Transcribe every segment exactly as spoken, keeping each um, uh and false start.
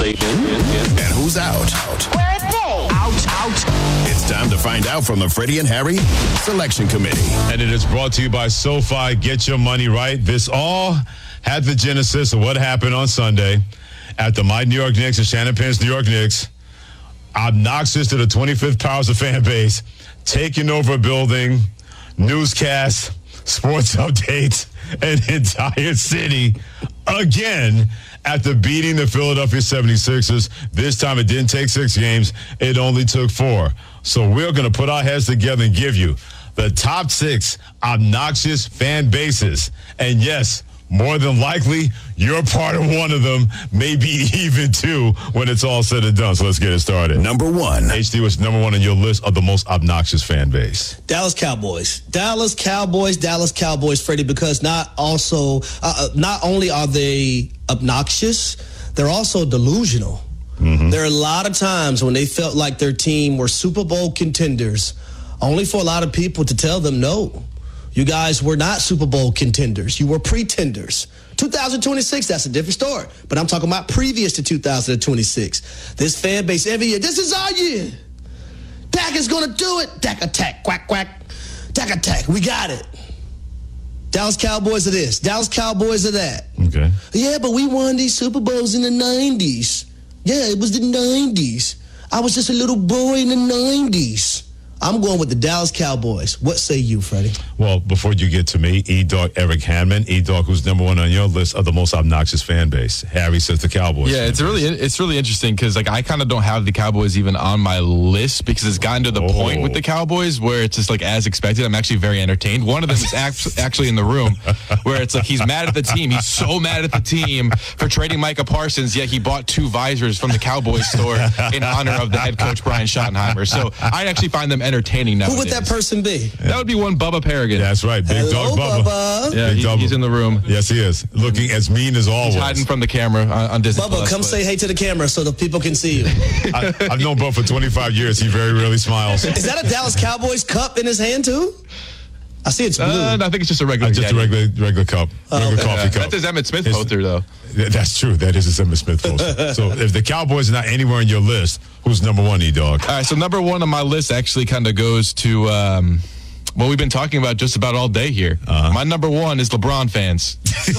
in, in, in. And who's out? Where are they? Out, out. It's time to find out from the Freddie and Harry Selection Committee. And it is brought to you by SoFi. Get your money right. This all had the genesis of what happened on Sunday at the My New York Knicks and Shannon Penn's New York Knicks. Obnoxious to the twenty-fifth powers of fan base, taking over a building, newscasts, sports updates, an entire city again after beating the Philadelphia seventy-sixers. This time it didn't take six games. It only took four. So we're going to put our heads together and give you the top six obnoxious fan bases. And yes, more than likely, you're part of one of them, maybe even two when it's all said and done. So let's get it started. Number one. H D was number one on your list of the most obnoxious fan base. Dallas Cowboys. Dallas Cowboys, Dallas Cowboys, Freddie, because not also, uh, not only are they obnoxious, they're also delusional. Mm-hmm. There are a lot of times when they felt like their team were Super Bowl contenders, only for a lot of people to tell them no. You guys were not Super Bowl contenders. You were pretenders. two thousand twenty-six, that's a different story. But I'm talking about previous to two thousand twenty-six. This fan base every year, this is our year. Dak is going to do it. Dak attack, quack, quack. Dak attack, we got it. Dallas Cowboys are this. Dallas Cowboys are that. Okay. Yeah, but we won these Super Bowls in the nineties. Yeah, it was the nineties. I was just a little boy in the nineties. I'm going with the Dallas Cowboys. What say you, Freddie? Well, before you get to me, E-Dog Eric Hanman. E-Dog, who's number one on your list of the most obnoxious fan base. Harry says the Cowboys. Yeah, it's really it's really interesting because like I kind of don't have the Cowboys even on my list because it's gotten to the Oh. point with the Cowboys where it's just like as expected. I'm actually very entertained. One of them is act- actually in the room where it's like he's mad at the team. He's so mad at the team for trading Micah Parsons, yet he bought two visors from the Cowboys store in honor of the head coach Brian Schottenheimer. So I actually find them entertaining nowadays. Who would that person be? That would be one Bubba Paragon. That's right. Big Hello, Dog Bubba. Bubba. Yeah, Big he, Dog he's Bubba. in the room. Yes, he is. Looking as mean as always. He's hiding from the camera on, on Disney Bubba, Plus, come but- say hey to the camera so the people can see you. I, I've known Bubba for twenty-five years. He very rarely smiles. Is that a Dallas Cowboys cup in his hand, too? I see it's blue. Uh, no, I think it's just a regular. Uh, just a Yeti. regular regular cup. Regular okay. coffee Yeah, cup. that's his Emmitt Smith It's- poster, though. Th- That's true. That is a Emmitt Smith poster. So if the Cowboys are not anywhere on your list, who's number one, E-Dog? All right, so number one on my list actually kind of goes to um, what we've been talking about just about all day here. Uh-huh. My number one is LeBron fans.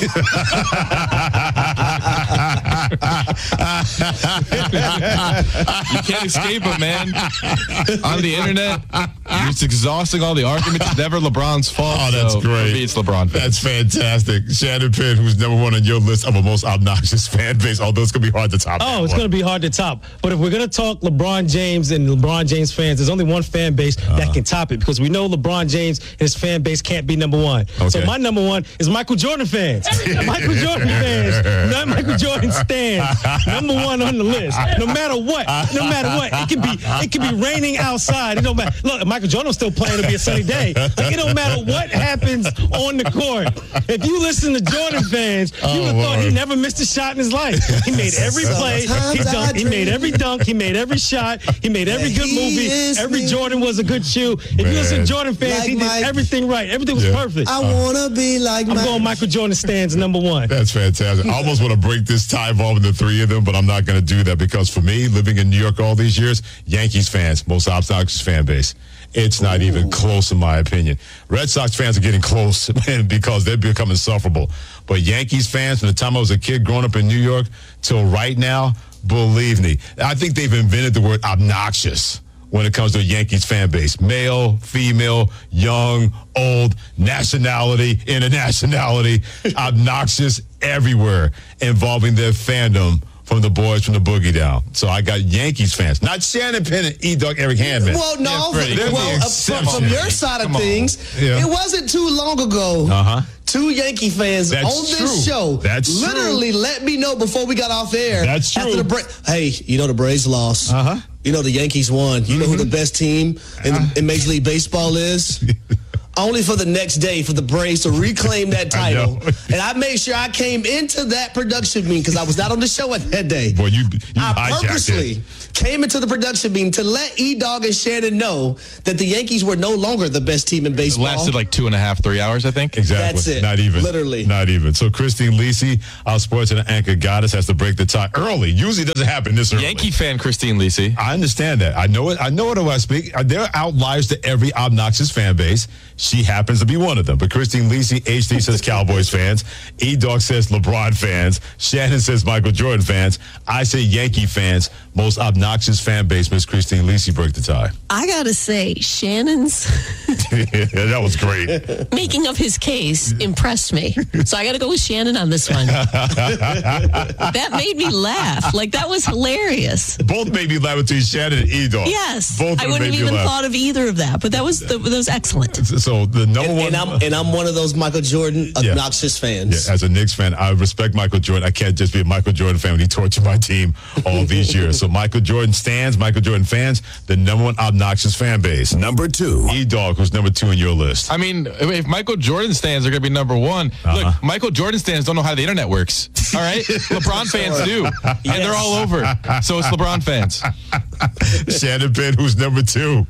You can't escape it, man. On the internet, it's exhausting all the arguments. It's never LeBron's fault. Oh, that's so great. For me, it's LeBron fans. That's fantastic. Shannon Penn, who's number one on your list of a most obnoxious fan base, although it's going to be hard to top. Oh, it's going to be hard to top. But if we're going to talk LeBron James and LeBron James fans, there's only one fan base uh-huh. that can top it because we know LeBron James and his fan base can't be number one. Okay. So my number one is Michael Jordan fans. Michael Jordan fans, not Michael Jordan stands. Number one on the list. No matter what, no matter what, it can be it can be raining outside. It don't matter. Look, Michael Jordan's still playing. It'll be a sunny day. Like it don't matter what happens on the court. If you listen to Jordan fans, you Oh, would have thought he Lord. never missed a shot in his life. He made every play. He dunked. He made every dunk. He made every shot. He made every good movie. Every Jordan was a good shoe. If you listen to Jordan fans, Like he did Mike. everything right. Everything was Yeah. perfect. I want to be like I'm Mike. going Michael Jordan stands number one. That's fantastic. I almost want to break this tie involving the three of them, but I'm not going to do that because for me, living in New York all these years, Yankees fans, most obnoxious fan base. It's not Ooh. even close in my opinion. Red Sox fans are getting close man, because they're becoming insufferable. But Yankees fans, from the time I was a kid growing up in New York till right now, believe me, I think they've invented the word obnoxious when it comes to a Yankees fan base. Male, female, young, old, nationality, internationality, obnoxious everywhere involving their fandom from the boys from the Boogie Down. So I got Yankees fans, not Shannon Penn and E-Dog Eric Handman. Well, no, Yeah, Freddie, well, they're the uh, from, from your side of Come on. things, Yeah. it wasn't too long ago. Uh-huh. Two Yankee fans That's on this true. show That's literally let me know before we got off air. That's true. After the break, hey, you know the Braves lost. Uh-huh. You know the Yankees won. You know who the best team in, the, in Major League Baseball is? only for the next day for the Braves to reclaim that I title. know. And I made sure I came into that production meeting because I was not on the show at that day. Boy, you, you I hijacked purposely it. came into the production meeting to let E-Dog and Shannon know that the Yankees were no longer the best team in It baseball. lasted like two and a half, three hours, I think. Exactly. That's it. Not even. Literally. Not even. So Christine Lisi, our sports and anchor goddess, has to break the tie early. Usually doesn't happen this early. Yankee fan Christine Lisi. I understand that. I know it. I know it when I speak. There are outliers to every obnoxious fan base. She happens to be one of them. But Christine Lisi, H D says Cowboys fans. E-Dog says LeBron fans. Shannon says Michael Jordan fans. I say Yankee fans. Most obnoxious fan base. Miss Christine Lisi broke the tie. I gotta say, Shannon's That was great. making of his case impressed me. So I gotta go with Shannon on this one. That made me laugh. Like, that was hilarious. Both made me laugh between Shannon and E-Dog. Yes. Both of I them wouldn't made have me even laugh. thought of either of that, but that was the, that was excellent. So the number and, one. and I'm and I'm one of those Michael Jordan Yeah. obnoxious fans. Yeah, as a Knicks fan, I respect Michael Jordan. I can't just be a Michael Jordan fan when he tortured my team all these years. So Michael Jordan stands, Michael Jordan fans, the number one obnoxious fan base. Number two. E-Dog, who's number two in your list. I mean, if Michael Jordan stands are going to be number one, Uh-huh. look, Michael Jordan stands don't know how the internet works. All right? LeBron fans do. And they're all over. So it's LeBron fans. Shannon Penn, who's number two.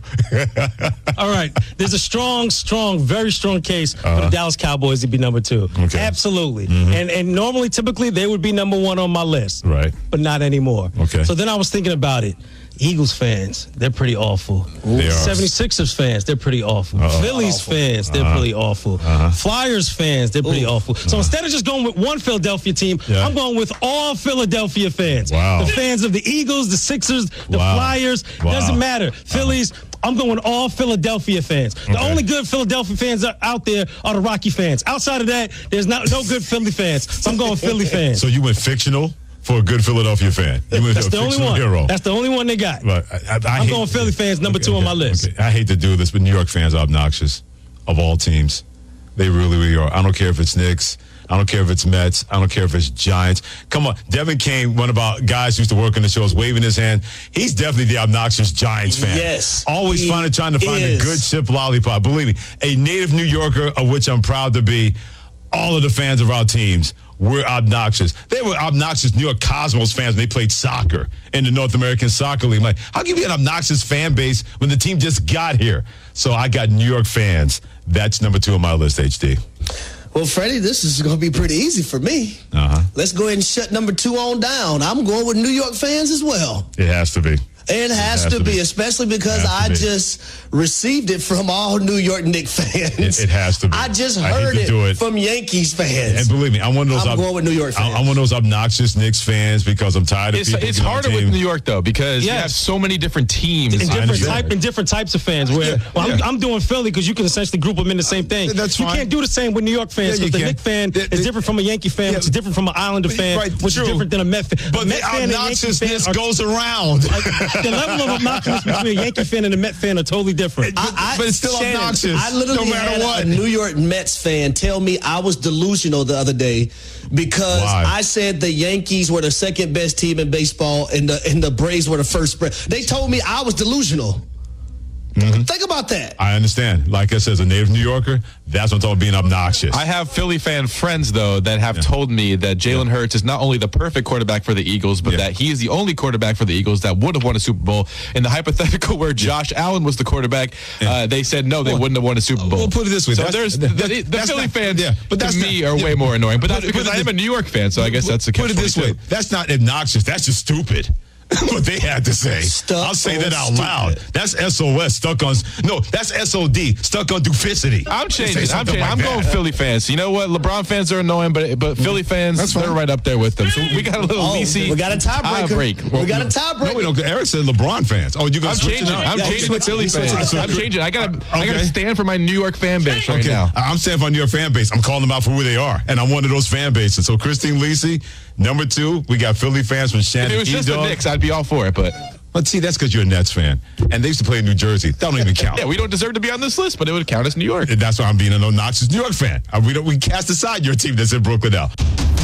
All right. There's a strong, strong, very strong case for the Dallas Cowboys to be number two. Okay. Absolutely. And and normally, typically, they would be number one on my list. Right. But not anymore. Okay. So then I was thinking about it. Eagles fans, they're pretty awful. They are. seventy-sixers fans, they're pretty awful. Uh-oh. Phillies fans, they're pretty awful. Flyers fans, they're pretty awful. So instead of just going with one Philadelphia team, Yeah. I'm going with all Philadelphia fans. Wow. The fans of the Eagles, the Sixers, the Wow. Flyers, Wow. doesn't matter. Phillies, I'm going all Philadelphia fans. The Okay. only good Philadelphia fans are out there are the Rocky fans. Outside of that, there's not no good Philly fans. So I'm going Philly fans. So you went fictional for a good Philadelphia fan. You went That's to the a only fictional one. hero. That's the only one they got. But I, I, I I'm hate- going Philly fans, number Okay, two on okay, my list. okay. I hate to do this, but New York fans are obnoxious of all teams. They really, really are. I don't care if it's Knicks. I don't care if it's Mets. I don't care if it's Giants. Come on. Devin Kane, one of our guys who used to work in the shows, waving his hand. He's definitely the obnoxious Giants fan. Yes, Always he finding, trying to find is. a good chip lollipop. Believe me, a native New Yorker, of which I'm proud to be, all of the fans of our teams were obnoxious. They were obnoxious New York Cosmos fans when they played soccer in the North American Soccer League. Like, how can you be an obnoxious fan base when the team just got here? So I got New York fans. That's number two on my list, H D. Well, Freddie, this is going to be pretty easy for me. Uh-huh. Let's go ahead and shut number two on down. I'm going with New York fans as well. It has to be. It has, has to, to be, be. especially because It has I to be. just received it from all New York Knicks fans. It, it has to be. I just I hate heard to it, do it. from Yankees fans. And believe me, I'm one of those. I'm going with New York I'm, fans. I'm one of those obnoxious Knicks fans because I'm tired of It's, people. it's getting on harder the with team. New York, though, because you Yes. have so many different teams. in I different understand. type in different types of fans. Where Yeah, well, I'm, yeah. I'm doing Philly because you can essentially group them in the same thing. That's you fine. can't do the same with New York fans Yeah, you because the can. Knicks fan The- is the- different from a Yankee fan, Yeah. which is different from an Islander fan, Right, which true. is different than a Met fan. But a Met the fan and Yankee obnoxiousness fan are- goes around. the level of obnoxiousness between a Yankee fan and a Met fan are totally different. I, I, But it's still Shannon, obnoxious, I literally no matter had what. a New York Mets fan tell me I was delusional the other day because Why? I said the Yankees were the second best team in baseball and the and the Braves were the first. They told me I was delusional. Mm-hmm. Think about that. I understand. Like I said, as a native New Yorker, that's what I'm talking about being obnoxious. I have Philly fan friends, though, that have told me that Jalen Hurts is not only the perfect quarterback for the Eagles, but Yeah. that he is the only quarterback for the Eagles that would have won a Super Bowl. In the hypothetical where Josh Allen was the quarterback, uh, they said no, they Well, wouldn't have won a Super Bowl. well, put it this way, So that's- there's that- the, the that's Philly not- fans, yeah, but to that's me, not- are yeah. way more annoying. But that's Put it- because put I it- am a New York fan, so I guess that's a Put it this way. That's not obnoxious. That's just stupid. What they had to say. Stuck I'll say on that out stupid. loud. That's S O S, stuck on, no, that's S O D, stuck on duplicity. I'm Say changing. I'm something changing. like I'm that. going Philly fans. You know what? LeBron fans are annoying, but but Philly fans, That's fine. they're right up there with them. So we got a little Oh, V C. we got a tiebreaker. break. We got a tiebreaker. No, we don't. Eric said LeBron fans. Oh, you I'm guys switching changing. up? I'm Yeah, changing he to Philly switched- he fans. switched. I'm changing. I gotta. I Okay. gotta stand for my New York fan base right Okay, now. I'm standing for New York fan base. I'm calling them out for who they are, and I'm one of those fan bases. So Christine Lisi, number two. We got Philly fans from If Shannon. it was just the E-Dog. Knicks, I'd be all for it. But But see, that's because you're a Nets fan, and they used to play in New Jersey. That don't even count. yeah, we don't deserve to be on this list, but it would count as New York. And that's why I'm being an obnoxious New York fan. Uh, We don't. We cast aside your team that's in Brooklyn now.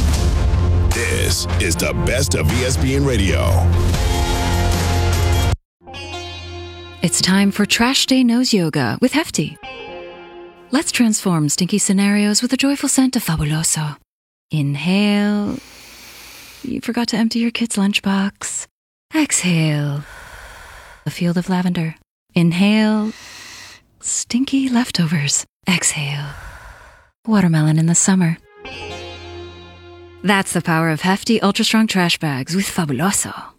This is the best of E S P N Radio. It's time for Trash Day Nose Yoga with Hefty. Let's transform stinky scenarios with the joyful scent of Fabuloso. Inhale. You forgot to empty your kid's lunchbox. Exhale. A field of lavender. Inhale. Stinky leftovers. Exhale. Watermelon in the summer. That's the power of hefty, ultra-strong trash bags with Fabuloso.